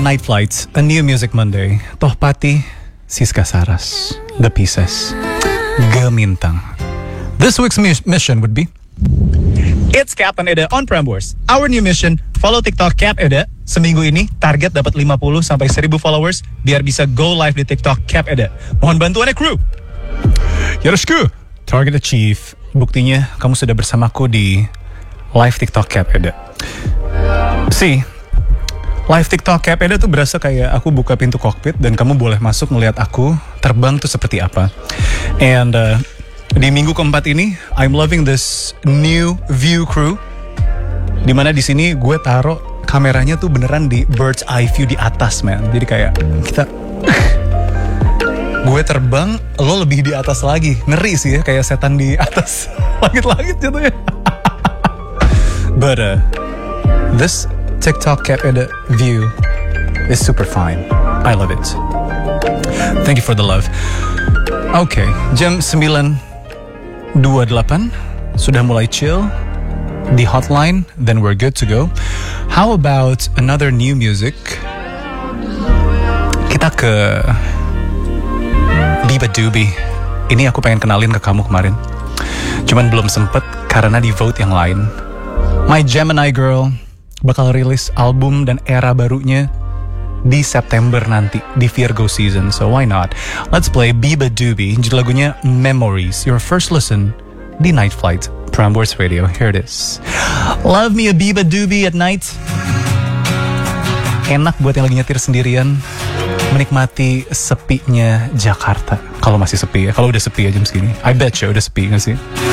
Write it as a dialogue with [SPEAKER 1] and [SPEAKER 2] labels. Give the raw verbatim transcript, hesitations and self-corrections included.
[SPEAKER 1] Night Flights, a new music Monday. Tohpati, Siska Saras, The Pieces, Gemintang. This week's mi- mission would be... It's Cap and Eda on Prambors. Our new mission, follow TikTok Cap Eda. Seminggu ini, target dapat lima puluh sampai seribu followers biar bisa go live di TikTok Cap Eda. Mohon bantuannya kru. Yoroshiku. Target achieve. Buktinya, kamu sudah bersamaku di live TikTok Cap Eda. See, live TikTok Cap Eda tuh berasa kayak aku buka pintu kokpit dan kamu boleh masuk melihat aku terbang tuh seperti apa. And uh, di minggu keempat ini, I'm loving this new view crew. Dimana di sini gue taruh kameranya tuh beneran di bird's eye view di atas, man. Jadi kayak kita, gue terbang, lo lebih di atas lagi. Ngeri sih ya, kayak setan di atas langit-langit jatuhnya. But uh, this TikTok Cap Eda view is super fine. I love it. Thank you for the love. Oke, okay, jam sembilan dua puluh delapan sudah mulai chill di hotline, then we're good to go. How about another new music? Kita ke Biba Doobie. Ini aku pengen kenalin ke kamu kemarin. Cuman belum sempet karena di vote yang lain. My Gemini Girl bakal rilis album dan era barunya di September nanti di Virgo season, so why not? Let's play Biba Doobie. Judul lagunya Memories. Your first listen di Night Flight Prambors Radio. Here it is. Love me a Biba Doobie at night. Enak buat yang lagi nyetir sendirian, menikmati sepinya Jakarta. Kalau masih sepi ya, kalau udah sepi ya jam segini. I bet you udah sepi gak sih?